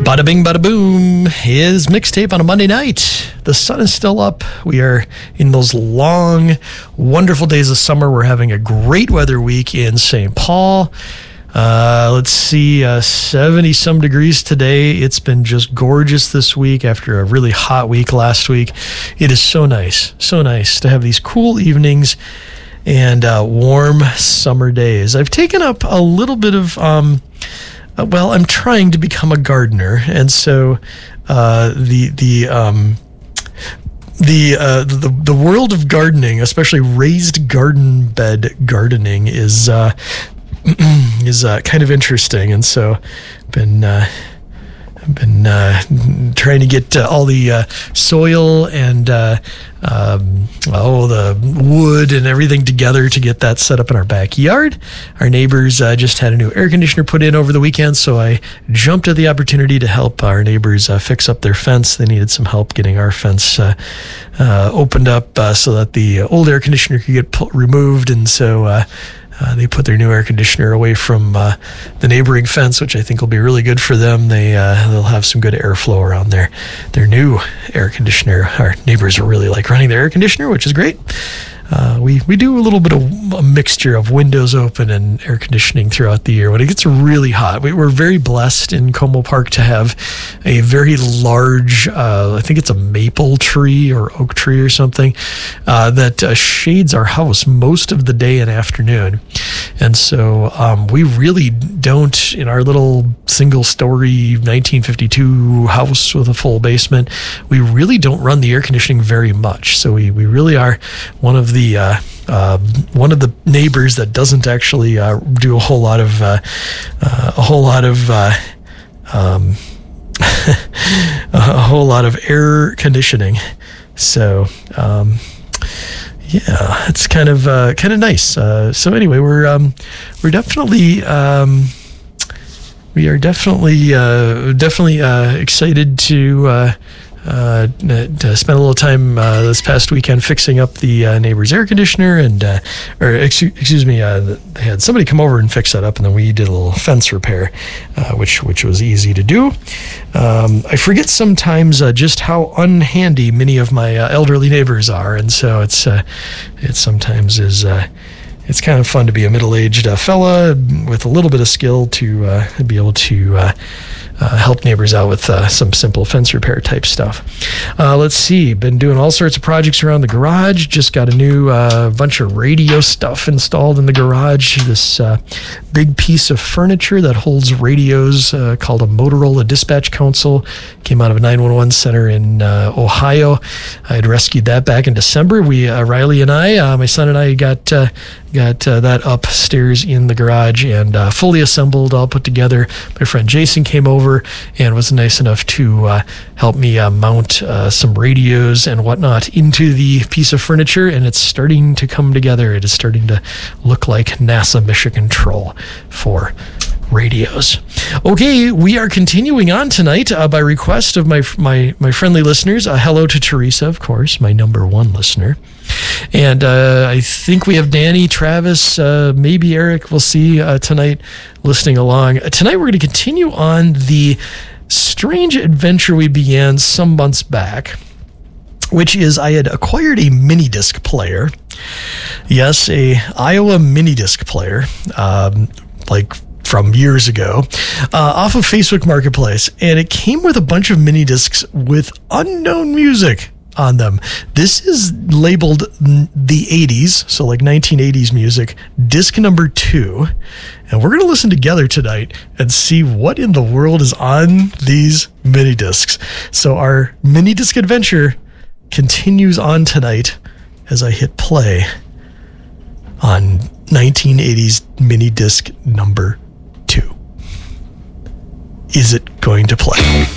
Bada bing, bada boom. His mixtape on a Monday night. The sun is still up. We are in those long, wonderful days of summer. We're having a great weather week in St. Paul. Let's see, 70 some degrees today. It's been just gorgeous this week after a really hot week last week. It is so nice to have these cool evenings and warm summer days. I've taken up a little bit of, I'm trying to become a gardener, and so the world of gardening, especially raised garden bed gardening, is kind of interesting, and so I've been trying to get all the soil and the wood and everything together to get that set up in our backyard. Our neighbors just had a new air conditioner put in over the weekend, so I jumped at the opportunity to help our neighbors fix up their fence. They needed some help getting our fence opened up so that the old air conditioner could get removed, and so they put their new air conditioner away from the neighboring fence, which I think will be really good for them. They'll have some good airflow around their new air conditioner. Our neighbors really like running their air conditioner, which is great. We do a little bit of a mixture of windows open and air conditioning throughout the year. When it gets really hot, we're very blessed in Como Park to have a very large, I think it's a maple tree or oak tree or something, that shades our house most of the day and afternoon. And so we really don't, in our little single-story 1952 house with a full basement, we really don't run the air conditioning very much. So we really are one of the neighbors that doesn't actually do a whole lot of air conditioning. So yeah, it's kind of nice. So anyway, we are definitely excited to spend a little time this past weekend fixing up the neighbor's air conditioner, and they had somebody come over and fix that up, and then we did a little fence repair, which was easy to do. I forget sometimes just how unhandy many of my elderly neighbors are, and so it sometimes is. It's kind of fun to be a middle-aged fella with a little bit of skill to be able to help neighbors out with some simple fence repair type stuff. Let's see, been doing all sorts of projects around the garage. Just got a new bunch of radio stuff installed in the garage. This big piece of furniture that holds radios called a Motorola Dispatch Console came out of a 911 center in Ohio. I had rescued that back in December. Riley and I, my son and I, got that upstairs in the garage and fully assembled, all put together. My friend Jason came over and was nice enough to help me mount some radios and whatnot into the piece of furniture, and it's starting to come together. It is starting to look like NASA Mission Control for radios. Okay, we are continuing on tonight by request of my friendly listeners. Hello to Teresa, of course, my number one listener. And I think we have Danny, Travis, maybe Eric, we'll see tonight listening along. Tonight we're going to continue on the strange adventure we began some months back, which is I had acquired a mini disc player. Yes, a Iowa mini disc player, from years ago, off of Facebook Marketplace, and it came with a bunch of mini discs with unknown music on them. This is labeled the 80s, so like 1980s music, disc number 2, and we're going to listen together tonight and see what in the world is on these mini discs. So our mini disc adventure continues on tonight as I hit play on 1980s mini disc number 2. Is it going to play?